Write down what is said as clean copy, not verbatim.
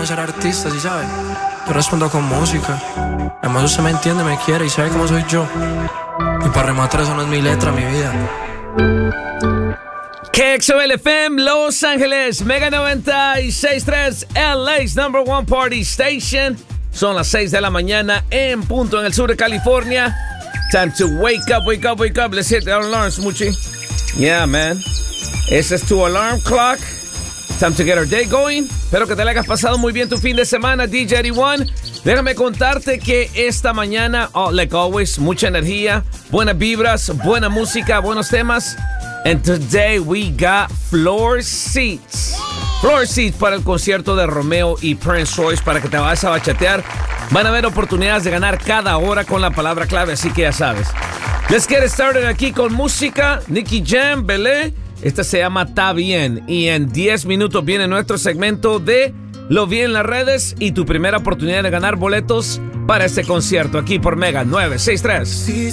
no ser artista, ¿sí sabes? Yo respondo con música. Además usted me entiende, me quiere y sabe cómo soy yo. Y para rematar, eso no es mi letra, mi vida. KXOL FM, Los Ángeles, Mega 96.3, LA's number one party station. Son las 6 de la mañana en punto en el sur de California. Time to wake up, wake up, wake up. Let's hit the alarm, Smoochie. Yeah, man. Ese es tu alarm clock. Time to get our day going. Espero que te la hayas pasado muy bien tu fin de semana, DJ 81. Déjame contarte que esta mañana, like always, mucha energía, buenas vibras, buena música, buenos temas. And today we got floor seats. Floor seats para el concierto de Romeo y Prince Royce para que te vayas a bachatear. Van a haber oportunidades de ganar cada hora con la palabra clave, así que ya sabes. Let's get started aquí con música. Nicky Jam, Belé. Esta se llama Ta Bien. Y en 10 minutos viene nuestro segmento de Lo Vi en las redes y tu primera oportunidad de ganar boletos para este concierto aquí por Mega 963.